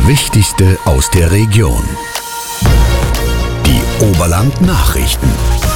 Wichtigste aus der Region. Die Oberland-Nachrichten.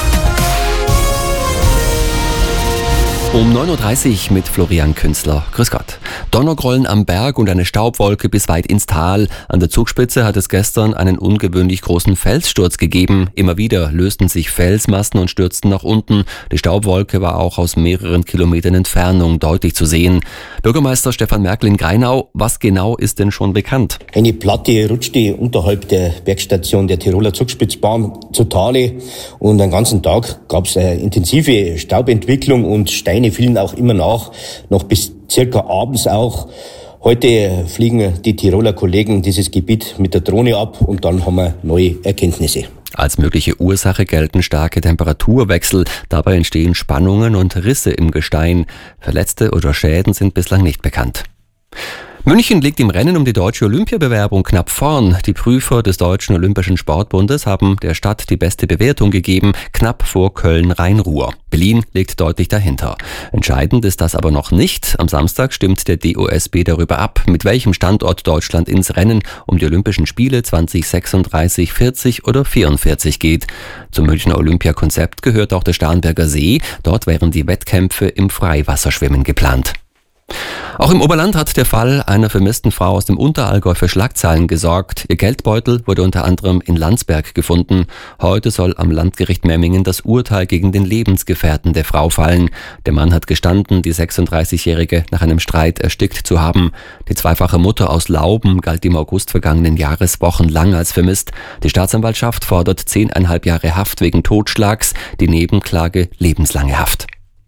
Um 9.30 Uhr mit Florian Künzler. Grüß Gott. Donnergrollen am Berg und eine Staubwolke bis weit ins Tal. An der Zugspitze hat es gestern einen ungewöhnlich großen Felssturz gegeben. Immer wieder lösten sich Felsmassen und stürzten nach unten. Die Staubwolke war auch aus mehreren Kilometern Entfernung deutlich zu sehen. Bürgermeister Stefan Merkel in Grainau, was genau ist denn schon bekannt? Eine Platte rutschte unterhalb der Bergstation der Tiroler Zugspitzbahn zu Tale und den ganzen Tag gab es eine intensive Staubentwicklung und Steine fielen auch immer noch bis circa abends auch. Heute fliegen die Tiroler Kollegen dieses Gebiet mit der Drohne ab und dann haben wir neue Erkenntnisse. Als mögliche Ursache gelten starke Temperaturwechsel. Dabei entstehen Spannungen und Risse im Gestein. Verletzte oder Schäden sind bislang nicht bekannt. München liegt im Rennen um die deutsche Olympiabewerbung knapp vorn. Die Prüfer des Deutschen Olympischen Sportbundes haben der Stadt die beste Bewertung gegeben, knapp vor Köln-Rhein-Ruhr. Berlin liegt deutlich dahinter. Entscheidend ist das aber noch nicht. Am Samstag stimmt der DOSB darüber ab, mit welchem Standort Deutschland ins Rennen um die Olympischen Spiele 2036, 40 oder 44 geht. Zum Münchner Olympiakonzept gehört auch der Starnberger See. Dort wären die Wettkämpfe im Freiwasserschwimmen geplant. Auch im Oberland hat der Fall einer vermissten Frau aus dem Unterallgäu für Schlagzeilen gesorgt. Ihr Geldbeutel wurde unter anderem in Landsberg gefunden. Heute soll am Landgericht Memmingen das Urteil gegen den Lebensgefährten der Frau fallen. Der Mann hat gestanden, die 36-Jährige nach einem Streit erstickt zu haben. Die zweifache Mutter aus Lauben galt im August vergangenen Jahres wochenlang als vermisst. Die Staatsanwaltschaft fordert 10,5 Jahre Haft wegen Totschlags, die Nebenklage lebenslange Haft.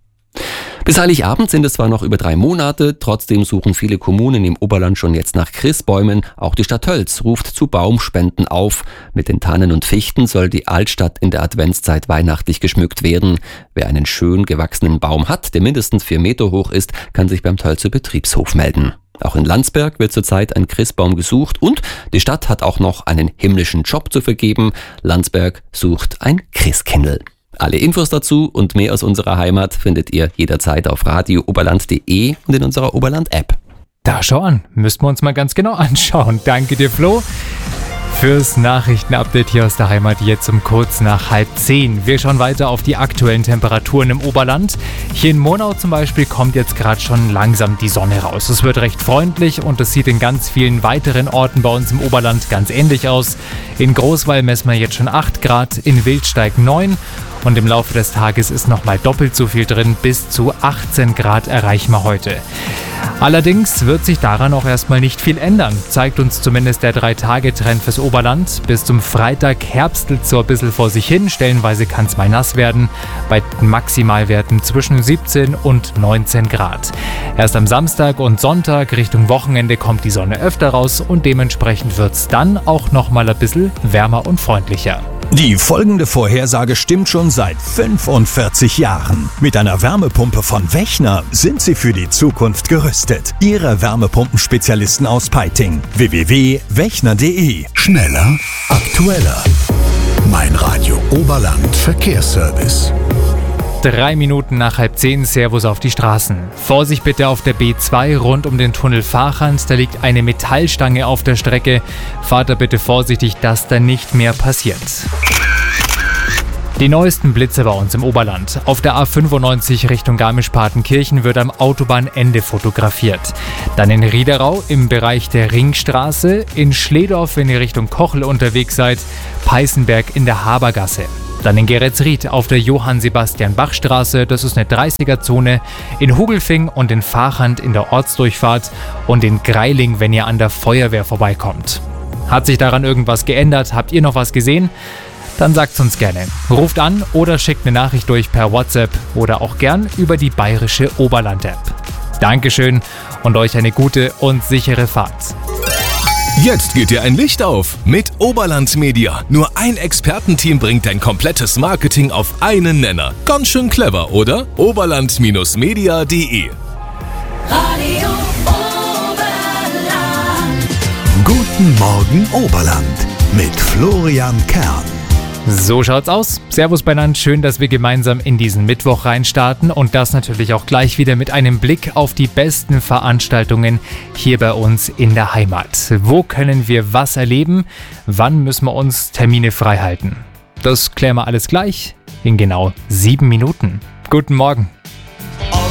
Bis Heiligabend sind es zwar noch über 3 Monate, trotzdem suchen viele Kommunen im Oberland schon jetzt nach Christbäumen. Auch die Stadt Tölz ruft zu Baumspenden auf. Mit den Tannen und Fichten soll die Altstadt in der Adventszeit weihnachtlich geschmückt werden. Wer einen schön gewachsenen Baum hat, der mindestens 4 Meter hoch ist, kann sich beim Tölzer Betriebshof melden. Auch in Landsberg wird zurzeit ein Christbaum gesucht und die Stadt hat auch noch einen himmlischen Job zu vergeben. Landsberg sucht ein Christkindl. Alle Infos dazu und mehr aus unserer Heimat findet ihr jederzeit auf radiooberland.de und in unserer Oberland-App. Da schau an, müssten wir uns mal ganz genau anschauen. Danke dir, Flo, fürs Nachrichtenupdate hier aus der Heimat, jetzt um kurz nach 9:30. Wir schauen weiter auf die aktuellen Temperaturen im Oberland. Hier in Monau zum Beispiel kommt jetzt gerade schon langsam die Sonne raus. Es wird recht freundlich und es sieht in ganz vielen weiteren Orten bei uns im Oberland ganz ähnlich aus. In Großwall messen wir jetzt schon 8 Grad, in Wildsteig 9 und im Laufe des Tages ist nochmal doppelt so viel drin, bis zu 18 Grad erreichen wir heute. Allerdings wird sich daran auch erstmal nicht viel ändern, zeigt uns zumindest der 3-Tage-Trend fürs Oberland. Bis zum Freitag herbstelt so ein bisschen vor sich hin, stellenweise kann es mal nass werden, bei Maximalwerten zwischen 17 und 19 Grad. Erst am Samstag und Sonntag Richtung Wochenende kommt die Sonne öfter raus und dementsprechend wird es dann auch nochmal ein bisschen wärmer und freundlicher. Die folgende Vorhersage stimmt schon seit 45 Jahren. Mit einer Wärmepumpe von Wechner sind Sie für die Zukunft gerüstet. Ihre Wärmepumpenspezialisten aus Peiting. www.wechner.de. Schneller, aktueller. Mein Radio Oberland Verkehrsservice. 3 Minuten nach 9:30, Servus auf die Straßen. Vorsicht bitte auf der B2 rund um den Tunnel Fahrrand, da liegt eine Metallstange auf der Strecke. Fahrt da bitte vorsichtig, dass da nicht mehr passiert. Die neuesten Blitze bei uns im Oberland. Auf der A95 Richtung Garmisch-Partenkirchen wird am Autobahnende fotografiert. Dann in Riederau im Bereich der Ringstraße, in Schledorf, wenn ihr Richtung Kochel unterwegs seid, Peißenberg in der Habergasse. Dann in Geretsried auf der Johann-Sebastian-Bach-Straße, das ist eine 30er-Zone, in Hugelfing und in Fahrhand in der Ortsdurchfahrt und in Greiling, wenn ihr an der Feuerwehr vorbeikommt. Hat sich daran irgendwas geändert? Habt ihr noch was gesehen? Dann sagt's uns gerne. Ruft an oder schickt eine Nachricht durch per WhatsApp oder auch gern über die bayerische Oberland-App. Dankeschön und euch eine gute und sichere Fahrt. Jetzt geht dir ein Licht auf mit Oberland Media. Nur ein Expertenteam bringt dein komplettes Marketing auf einen Nenner. Ganz schön clever, oder? Oberland-media.de. Radio Oberland. Guten Morgen Oberland mit Florian Kern. So schaut's aus. Servus beieinander, schön, dass wir gemeinsam in diesen Mittwoch reinstarten und das natürlich auch gleich wieder mit einem Blick auf die besten Veranstaltungen hier bei uns in der Heimat. Wo können wir was erleben? Wann müssen wir uns Termine frei halten? Das klären wir alles gleich in genau 7 Minuten. Guten Morgen.